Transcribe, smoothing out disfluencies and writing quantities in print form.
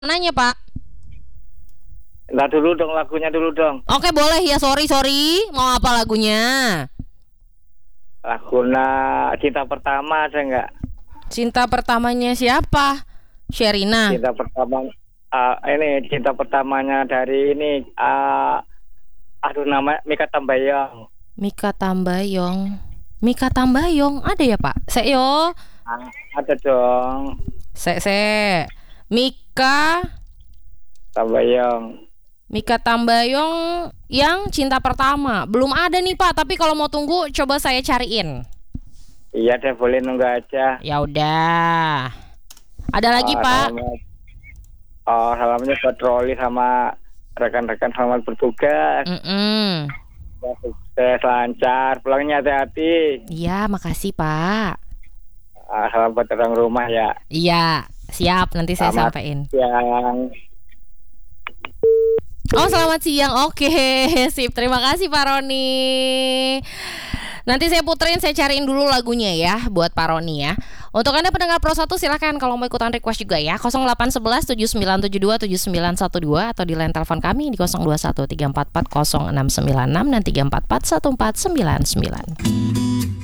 Nanya Pak. Lah dulu dong, lagunya dulu dong. Oke boleh ya, sorry. Mau apa lagunya? Laguna Cinta Pertama ada nggak? Cinta pertamanya siapa? Sherina. Cinta pertama ini cinta pertamanya dari ini aduh nama Mikha Tambayong. Mika Tambayong ada ya Pak? Yo. Ada dong. Mika Tambayong yang cinta pertama. Belum ada nih Pak, tapi kalau mau tunggu coba saya cariin. Iya deh, boleh nunggu aja. Ya udah. Ada lagi Pak? Salamnya buat Rolly sama rekan-rekan selamat bertugas. Ya, sukses, lancar, pulangnya hati-hati. Iya, makasih Pak. Salam buat orang rumah ya. Iya, siap, nanti saya sampaikan. Selamat siang. Oke, sip. Terima kasih Pak Roni. Nanti saya puterin, saya cariin dulu lagunya ya buat Pak Roni ya. Untuk Anda pendengar Pro 1 silakan kalau mau ikutan request juga ya. 0811 7972 7912 atau di line telepon kami di 021 344 0696 dan 344 1499.